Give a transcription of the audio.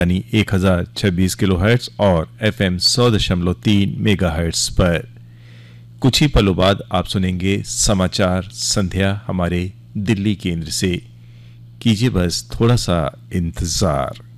यानी 1026 किलोहर्ट्ज और FM 100.3 megahertz पर। कुछ ही पलों बाद आप सुनेंगे समाचार संध्या हमारे दिल्ली केंद्र से। कीजिए बस थोड़ा सा इंतजार।